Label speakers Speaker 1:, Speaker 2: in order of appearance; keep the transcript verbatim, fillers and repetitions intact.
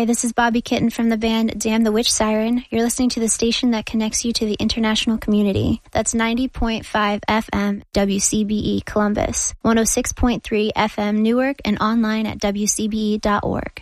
Speaker 1: Hi, this is Bobby Kitten from the band Damn the Witch Siren. You're listening to the station that connects you to the international community. That's ninety point five F M W C B E Columbus, one oh six point three F M Newark, and online at W C B E dot org.